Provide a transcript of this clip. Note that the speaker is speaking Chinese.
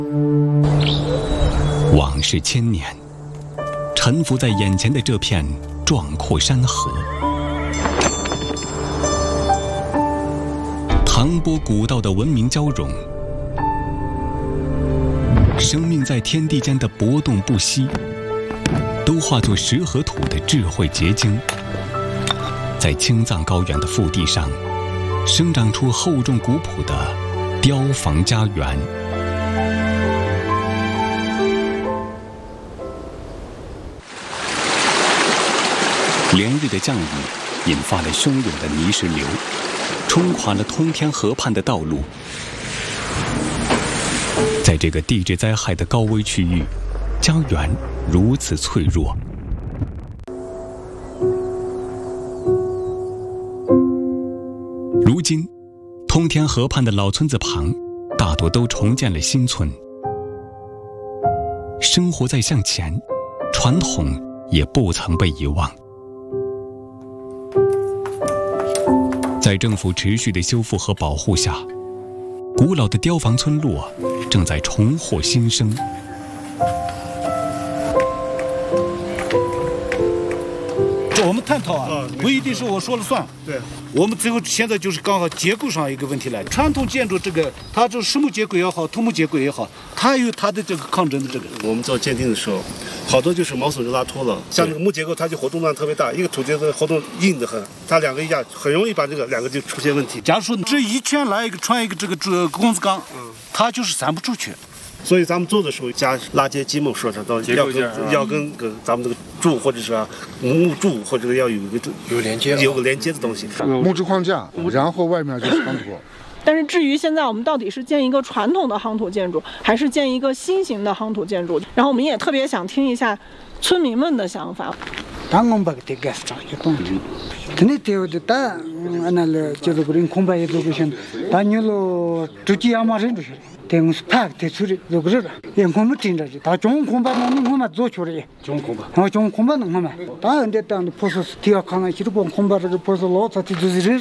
往事千年，沉浮在眼前的这片壮阔山河，唐波古道的文明交融，生命在天地间的搏动不息，都化作石和土的智慧结晶，在青藏高原的腹地上，生长出厚重古朴的雕房家园。连日的降雨引发了汹涌的泥石流，冲垮了通天河畔的道路。在这个地质灾害的高危区域，家园如此脆弱。如今，通天河畔的老村子旁，大多都重建了新村。生活在向前，传统也不曾被遗忘。在政府持续的修复和保护下，古老的雕房村落正在重获新生。 我们探讨不一定是我说了算。 对， 我们最后现在就是刚好结构上一个问题来。传统建筑这个，它这实木结构也好，土木结构也好，它有它的这个抗震的这个。 我们做鉴定的时候，好多就是毛笋就拉脱了，像这个木结构它就活动量特别大，一个土结构活动硬得很，它两个一下很容易把这个两个就出现问题。 假如说这一圈来一个穿一个这个工字钢，它就是散不出去。 所以咱们做的时候加拉接积木说它到要跟咱们这个柱或者是木柱或者要有一个有个连接的东西， 木质框架，然后外面就是夯土。 但是至于现在我们到底是建一个传统的夯土建筑，还是建一个新型的夯土建筑，然后我们也特别想听一下村民们的想法。 Tene teo de ta anal jelo green komba education tanilo tuji amarin do tengus pak te suri do grera yen komu tinda ta jong komba no ngoma zo chore jong komba no ngoma ta ande ta posos tia kana chiru komba ro poso lo ta ti